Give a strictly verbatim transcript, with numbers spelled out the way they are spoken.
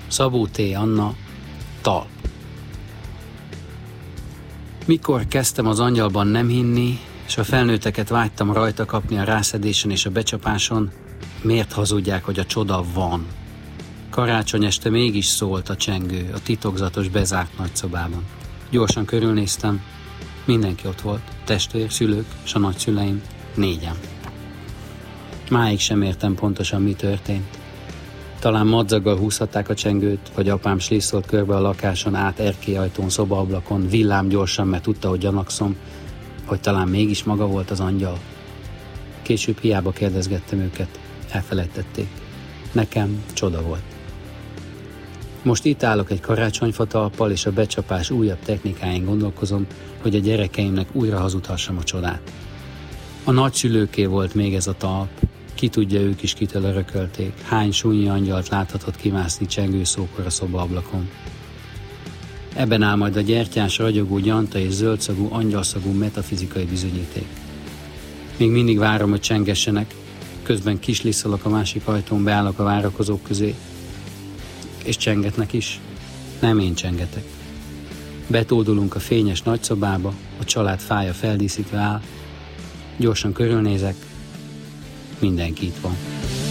Szabó T. Anna, Talp. Mikor kezdtem az angyalban nem hinni, és a felnőtteket vágytam rajta kapni a rászedésen és a becsapáson, miért hazudják, hogy a csoda van? Karácsony este mégis szólt a csengő a titokzatos bezárt nagyszobában. Gyorsan körülnéztem, mindenki ott volt, testvér, szülők és a nagyszüleim, négyen. Máig sem értem pontosan, mi történt. Talán madzaggal húzhatták a csengőt, vagy apám slisszolt körbe a lakáson át erkélyajtón, szobaablakon, villám gyorsan, mert tudta, hogy gyanakszom, hogy talán mégis maga volt az angyal. Később hiába kérdezgettem őket, elfelejtették. Nekem csoda volt. Most itt állok egy karácsonyfa talppal, és a becsapás újabb technikáin gondolkozom, hogy a gyerekeimnek újra hazudhassam a csodát. A nagyszülőké volt még ez a talp, ki tudja, ők is kitől örökölték, hány súnyi angyalt láthatott kimászni csengőszókor a szobaablakon. Ebben áll majd a gyertyás, ragyogó, gyanta és zöldszagú, angyalszagú metafizikai bizonyíték. Még mindig várom, hogy csengessenek, közben kislisszolok a másik ajtón, beállok a várakozók közé, és csengetnek is. Nem én csengetek. Betódulunk a fényes nagyszobába, a család fája feldíszítve áll, gyorsan körülnézek, mindenki itt van.